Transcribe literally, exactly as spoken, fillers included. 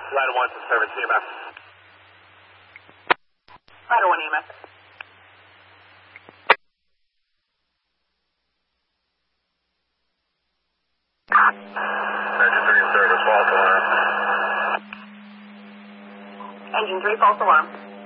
Ladder one to service E M S. Ladder one E M S. Engine three service, false alarm. Engine three, false alarm.